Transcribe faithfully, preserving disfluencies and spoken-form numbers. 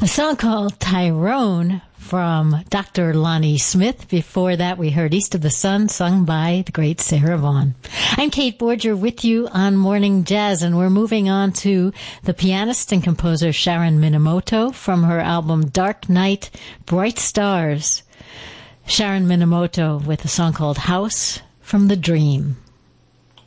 A song called Tyrone from Doctor Lonnie Smith. Before that, we heard East of the Sun, sung by the great Sarah Vaughan. I'm Kate Borger with you on Morning Jazz, and we're moving on to the pianist and composer Sharon Minamoto from her album Dark Night, Bright Stars. Sharon Minamoto with a song called House from the Dream.